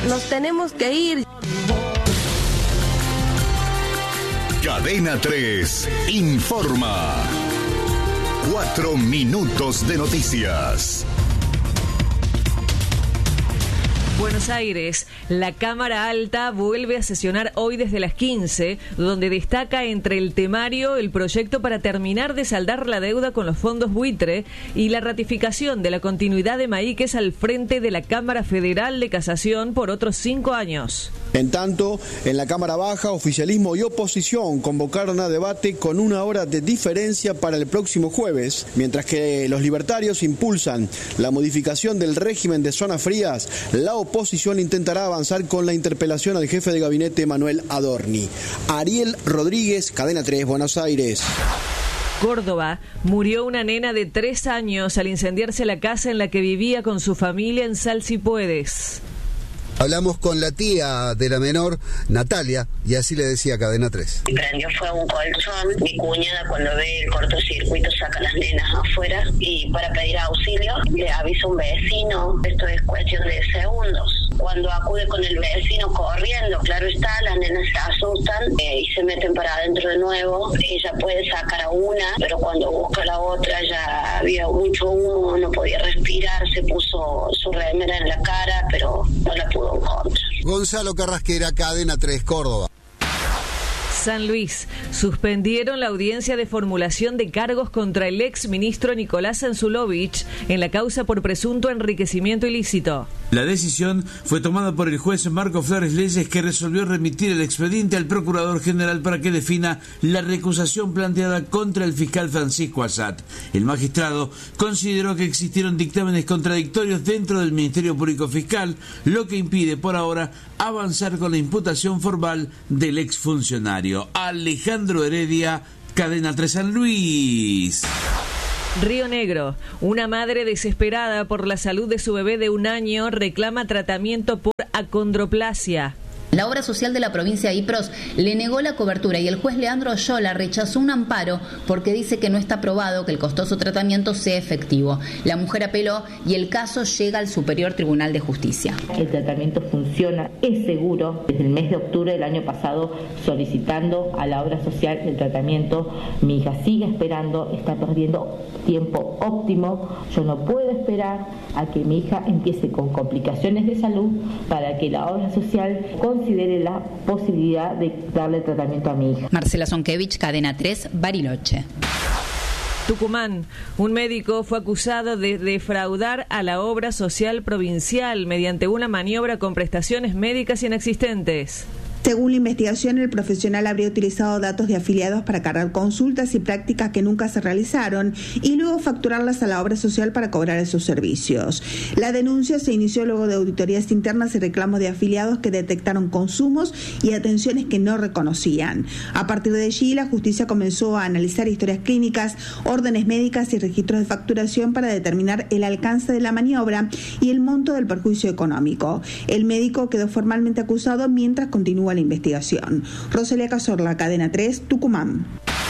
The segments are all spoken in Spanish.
Nos tenemos que ir. Cadena 3 informa. 4 minutos de noticias. Buenos Aires, la Cámara Alta vuelve a sesionar hoy desde las 15, donde destaca entre el temario el proyecto para terminar de saldar la deuda con los fondos buitre y la ratificación de la continuidad de Maíquez al frente de la Cámara Federal de Casación por otros 5 años. En tanto, en la Cámara Baja, oficialismo y oposición convocaron a debate con 1 hora de diferencia para el próximo jueves, mientras que los libertarios impulsan la modificación del régimen de zonas frías. La oposición intentará avanzar con la interpelación al jefe de gabinete Manuel Adorni. Ariel Rodríguez, Cadena 3, Buenos Aires. Córdoba, murió una nena de 3 años al incendiarse la casa en la que vivía con su familia en Salsipuedes. Hablamos con la tía de la menor, Natalia, y así le decía Cadena 3. Prendió fuego un colchón. Mi cuñada, cuando ve el cortocircuito, saca a las nenas afuera y para pedir auxilio le avisa un vecino. Esto es cuestión de segundos. Cuando acude con el vecino corriendo, claro está, las nenas se asustan y se meten para adentro de nuevo. Ella puede sacar a una, pero cuando busca a la otra ya había mucho humo, no podía respirar, se puso su remera en la cara, pero no la pudo encontrar. Gonzalo Carrasquera, Cadena 3, Córdoba. San Luis, suspendieron la audiencia de formulación de cargos contra el ex ministro Nicolás Anzulovich en la causa por presunto enriquecimiento ilícito. La decisión fue tomada por el juez Marco Flores Leyes, que resolvió remitir el expediente al Procurador General para que defina la recusación planteada contra el fiscal Francisco Assad. El magistrado consideró que existieron dictámenes contradictorios dentro del Ministerio Público Fiscal, lo que impide por ahora avanzar con la imputación formal del exfuncionario. Alejandro Heredia, Cadena 3 San Luis. Río Negro, una madre desesperada por la salud de su bebé de 1 año reclama tratamiento por acondroplasia. La obra social de la provincia de Ipros le negó la cobertura y el juez Leandro Oyola rechazó un amparo porque dice que no está probado que el costoso tratamiento sea efectivo. La mujer apeló y el caso llega al Superior Tribunal de Justicia. El tratamiento funciona, es seguro. Desde el mes de octubre del año pasado solicitando a la obra social el tratamiento. Mi hija sigue esperando, está perdiendo tiempo óptimo. Yo no puedo esperar a que mi hija empiece con complicaciones de salud para que la obra social considere la posibilidad de darle tratamiento a mi hija. Marcela Zonkevich, Cadena 3, Bariloche. Tucumán, un médico fue acusado de defraudar a la obra social provincial mediante una maniobra con prestaciones médicas inexistentes. Según la investigación, el profesional habría utilizado datos de afiliados para cargar consultas y prácticas que nunca se realizaron y luego facturarlas a la obra social para cobrar esos servicios. La denuncia se inició luego de auditorías internas y reclamos de afiliados que detectaron consumos y atenciones que no reconocían. A partir de allí, la justicia comenzó a analizar historias clínicas, órdenes médicas y registros de facturación para determinar el alcance de la maniobra y el monto del perjuicio económico. El médico quedó formalmente acusado mientras continúa la investigación. Rosalía Cazorla, Cadena 3, Tucumán.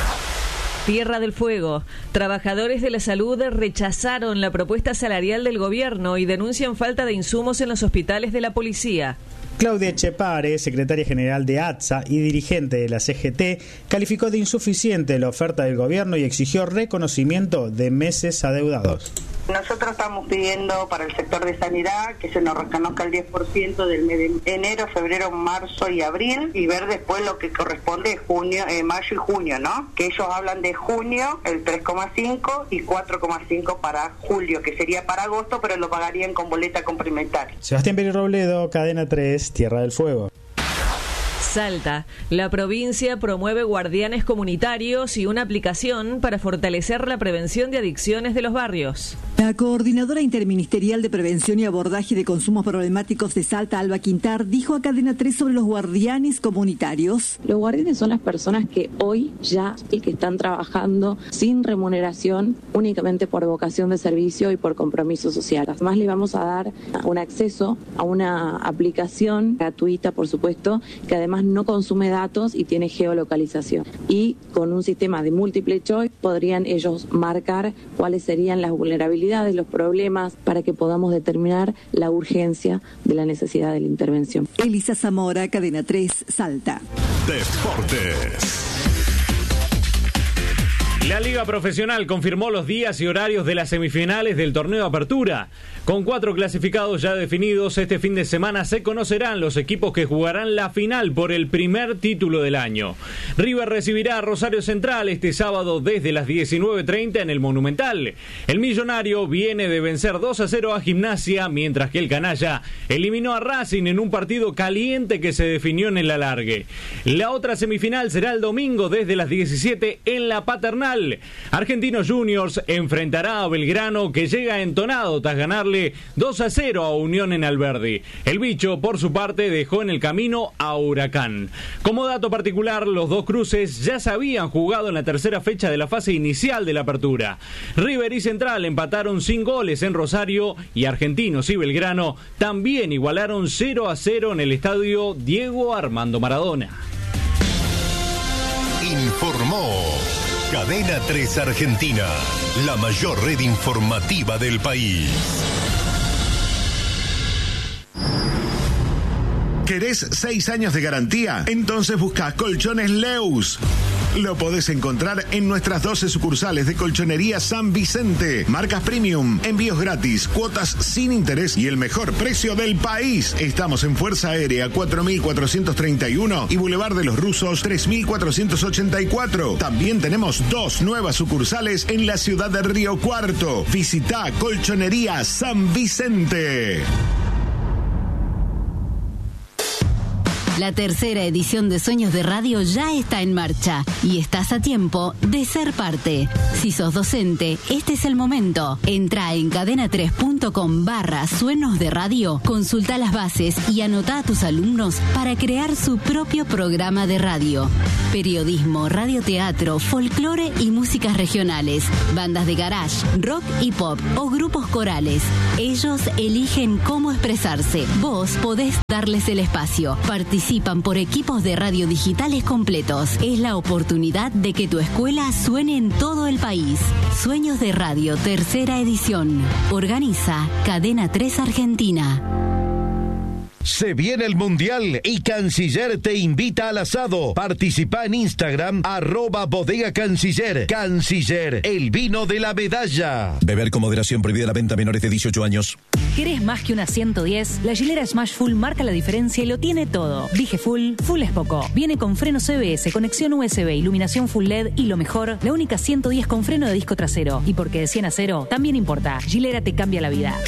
Tierra del Fuego. Trabajadores de la salud rechazaron la propuesta salarial del gobierno y denuncian falta de insumos en los hospitales de la policía. Claudia Echepare, secretaria general de ATSA y dirigente de la CGT, calificó de insuficiente la oferta del gobierno y exigió reconocimiento de meses adeudados. Nosotros estamos pidiendo para el sector de sanidad que se nos reconozca el 10% del mes de enero, febrero, marzo y abril, y ver después lo que corresponde junio, mayo y junio, ¿no? Que ellos hablan de junio, el 3,5 y 4,5 para julio, que sería para agosto, pero lo pagarían con boleta complementaria. Sebastián Peri Robledo, Cadena 3, Tierra del Fuego. Salta, la provincia promueve guardianes comunitarios y una aplicación para fortalecer la prevención de adicciones de los barrios. La coordinadora interministerial de prevención y abordaje de consumos problemáticos de Salta, Alba Quintar, dijo a Cadena 3 sobre los guardianes comunitarios. Los guardianes son las personas que hoy ya que están trabajando sin remuneración, únicamente por vocación de servicio y por compromiso social. Además, le vamos a dar un acceso a una aplicación gratuita, por supuesto, que además no consume datos y tiene geolocalización. Y con un sistema de múltiple choice podrían ellos marcar cuáles serían las vulnerabilidades necesidades, los problemas, para que podamos determinar la urgencia de la necesidad de la intervención. Elisa Zamora, Cadena 3, Salta. Deportes. La Liga Profesional confirmó los días y horarios de las semifinales del torneo Apertura. Con 4 clasificados ya definidos, este fin de semana se conocerán los equipos que jugarán la final por el primer título del año. River recibirá a Rosario Central este sábado desde las 19:30 en el Monumental. El millonario viene de vencer 2-0 a Gimnasia, mientras que el canalla eliminó a Racing en un partido caliente que se definió en el alargue. La otra semifinal será el domingo desde las 17 en la Paternal. Argentinos Juniors enfrentará a Belgrano, que llega entonado tras ganarle 2-0 a Unión en Alberdi. El bicho, por su parte, dejó en el camino a Huracán. Como dato particular, los dos cruces ya se habían jugado en la tercera fecha de la fase inicial de la Apertura. River y Central empataron sin goles en Rosario y Argentinos y Belgrano también igualaron 0-0 en el estadio Diego Armando Maradona. Informó Cadena 3 Argentina, la mayor red informativa del país. ¿Querés 6 años de garantía? Entonces busca Colchones Leus. Lo podés encontrar en nuestras 12 sucursales de Colchonería San Vicente. Marcas premium, envíos gratis, cuotas sin interés y el mejor precio del país. Estamos en Fuerza Aérea 4431 y Boulevard de los Rusos 3484. También tenemos 2 nuevas sucursales en la ciudad de Río Cuarto. Visita Colchonería San Vicente. La tercera edición de Sueños de Radio ya está en marcha y estás a tiempo de ser parte. Si sos docente, este es el momento. Entrá en cadena3.com/Sueños de Radio, consulta las bases y anotá a tus alumnos para crear su propio programa de radio. Periodismo, radioteatro, folclore y músicas regionales, bandas de garage, rock y pop o grupos corales. Ellos eligen cómo expresarse. Vos podés darles el espacio. Participan por equipos de radio digitales completos. Es la oportunidad de que tu escuela suene en todo el país. Sueños de Radio, tercera edición. Organiza Cadena 3 Argentina. Se viene el Mundial y Canciller te invita al asado. Participa en Instagram, @Bodega Canciller. Canciller, el vino de la medalla. Beber con moderación, prohibida la venta a menores de 18 años. ¿Querés más que una 110? La Gilera Smash Full marca la diferencia y lo tiene todo. Dije full es poco. Viene con freno CBS, conexión USB, iluminación full LED y lo mejor, la única 110 con freno de disco trasero. Y porque de 100 a 0 también importa. Gilera te cambia la vida.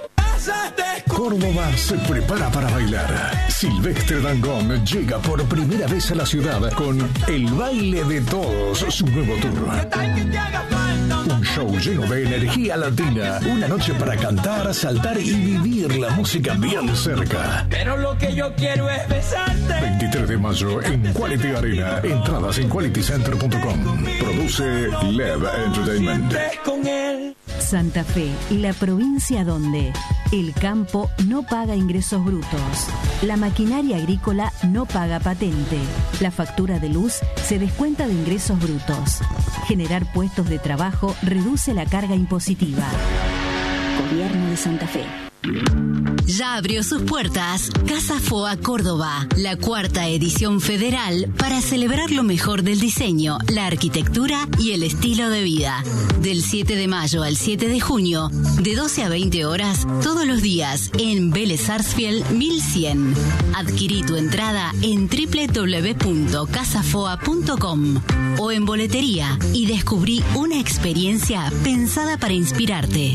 Córdoba se prepara para bailar. Silvestre Dangond llega por primera vez a la ciudad con El Baile de Todos, su nuevo tour. Un show lleno de energía latina. Una noche para cantar, saltar y vivir la música bien cerca. Pero lo que yo quiero es besarte. 23 de mayo en Quality Arena. Entradas en qualitycenter.com. Produce Lev Entertainment. Santa Fe, la provincia donde el campo no paga ingresos brutos, la maquinaria agrícola no paga patente, la factura de luz se descuenta de ingresos brutos. Generar puestos de trabajo reduce la carga impositiva. Gobierno de Santa Fe. Ya abrió sus puertas Casa Foa Córdoba, la 4ª edición federal para celebrar lo mejor del diseño, la arquitectura y el estilo de vida. Del 7 de mayo al 7 de junio, de 12 a 20 horas, todos los días en Vélez Sarsfield 1100. Adquirí tu entrada en www.casafoa.com o en boletería y descubrí una experiencia pensada para inspirarte.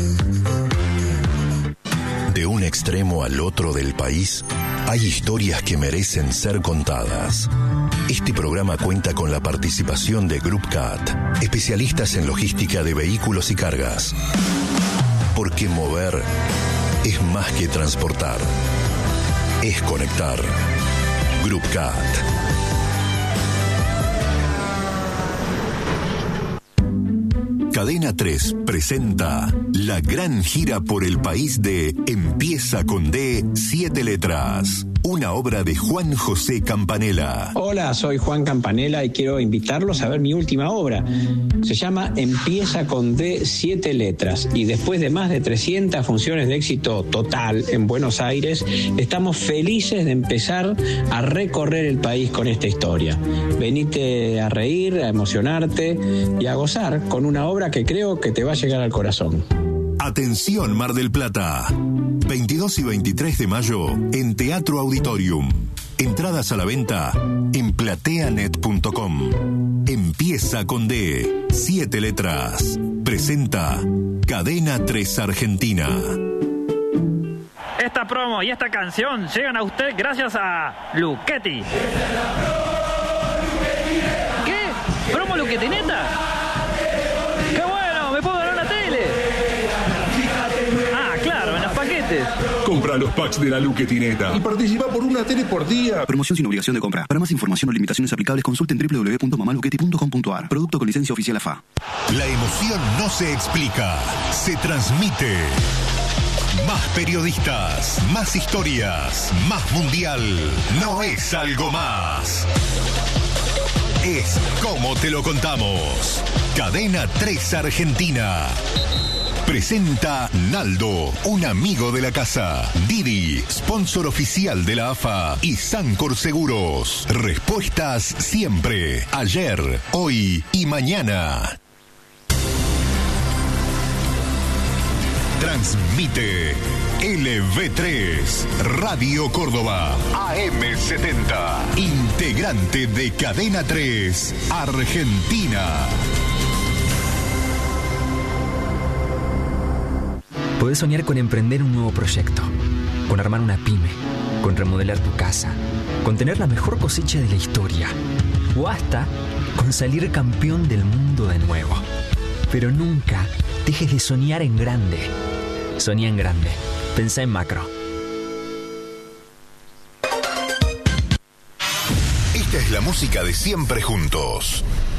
De un extremo al otro del país, hay historias que merecen ser contadas. Este programa cuenta con la participación de Group CAT, especialistas en logística de vehículos y cargas. Porque mover es más que transportar, es conectar. Group CAT. Cadena 3 presenta la gran gira por el país de Empieza con D, 7 letras. una obra de Juan José Campanella. Hola, soy Juan Campanella y quiero invitarlos a ver mi última obra. Se llama Empieza con D, 7 letras. Y después de más de 300 funciones de éxito total en Buenos Aires, estamos felices de empezar a recorrer el país con esta historia. Venite a reír, a emocionarte y a gozar con una obra que creo que te va a llegar al corazón. Atención Mar del Plata, 22 y 23 de mayo en Teatro Auditorium. Entradas a la venta en plateanet.com. Empieza con D, 7 letras. Presenta Cadena 3 Argentina. Esta promo y esta canción llegan a usted gracias a Luchetti. ¿Qué? ¿Promo Luchetti neta? ¡Qué bueno! ¡Me puedo ganar una tele! Ah, claro, en los paquetes. Compra los packs de la Luchetineta y participa por una tele por día. Promoción sin obligación de compra. Para más información o limitaciones aplicables, consulten www.mamaluchetti.com.ar. Producto con licencia oficial AFA. La emoción no se explica, se transmite. Más periodistas, más historias, más mundial. No es algo más. Es como te lo contamos. Cadena 3 Argentina. Presenta Naldo, un amigo de la casa. Didi, sponsor oficial de la AFA. Y Sancor Seguros. Respuestas siempre. Ayer, hoy y mañana. Transmite LV3, Radio Córdoba, AM70, integrante de Cadena 3, Argentina. Podés soñar con emprender un nuevo proyecto, con armar una pyme, con remodelar tu casa, con tener la mejor cosecha de la historia, o hasta con salir campeón del mundo de nuevo. Pero nunca dejes de soñar en grande. Soñá en grande. Pensá en macro. Esta es la música de Siempre Juntos.